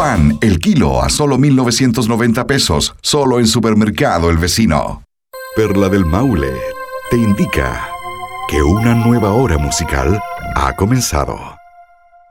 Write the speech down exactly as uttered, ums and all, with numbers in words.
pan, el kilo a solo mil novecientos noventa pesos, solo en Supermercado El Vecino. Perla del Maule te indica que una nueva hora musical ha comenzado.